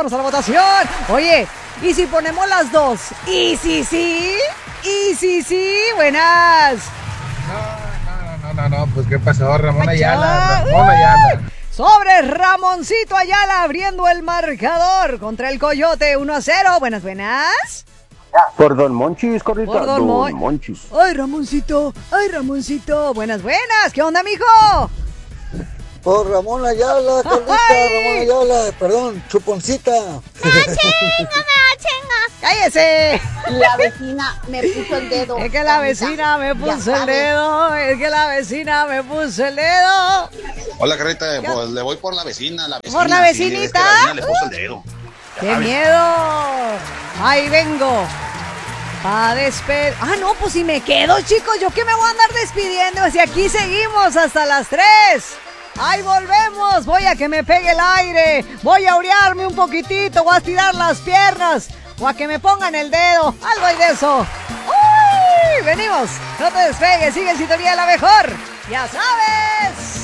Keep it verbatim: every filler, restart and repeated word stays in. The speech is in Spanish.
vamos a la votación. Oye, ¿y si ponemos las dos? ¿Y si sí? ¿Y si sí? Buenas. No, no, no, no, no, pues ¿qué pasó? Ramón Pacho. Ayala, Ramón Ayala. Sobre Ramoncito Ayala abriendo el marcador contra el Coyote uno a cero. Buenas, buenas. Por Don Monchis, Corrita. Por Don, Mon- Monchis. Ay, Ramoncito, ay, Ramoncito. Buenas, buenas. ¿Qué onda, mijo? Por Ramón Ayala, Carlita, Ramón Ayala, perdón, chuponcita. ¡Cállese! La vecina me puso el dedo. Es que la vecina me puso el dedo. Es que la vecina me puso el dedo. Hola, Carrita, pues le voy por la vecina, la vecina. ¿Por la sí, es vecinita? que la vecina le puso el dedo. ¡Qué miedo! ¡Ahí vengo! A despedir. Ah, no, pues si me quedo, chicos, ¿yo qué me voy a andar despidiendo? Si aquí seguimos hasta las tres. ¡Ahí volvemos! Voy a que me pegue el aire. Voy a orearme un poquitito. Voy a estirar las piernas. O a que me pongan el dedo. Algo hay de eso. ¡Uy! Venimos. No te despegues. Sigue en sintonía de la mejor. Ya sabes.